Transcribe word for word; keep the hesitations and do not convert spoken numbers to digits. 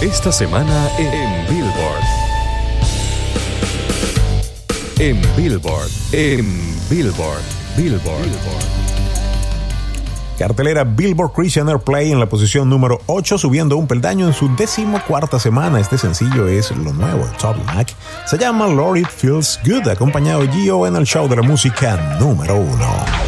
Esta semana en Billboard. En Billboard. En Billboard. Billboard. Billboard. Cartelera Billboard Christian Airplay en la posición número ocho, subiendo un peldaño en su decimocuarta semana. Este sencillo es lo nuevo de Toby Mac. Se llama Lord It Feels Good, acompañado de Gio en el show de la música número uno.